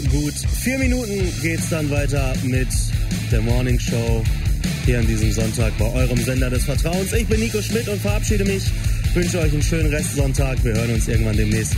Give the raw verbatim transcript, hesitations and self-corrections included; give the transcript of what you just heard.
gut vier Minuten geht's dann weiter mit der Morning Show hier an diesem Sonntag bei eurem Sender des Vertrauens. Ich bin Nico Schmidt und verabschiede mich. Wünsche euch einen schönen Restsonntag. Wir hören uns irgendwann demnächst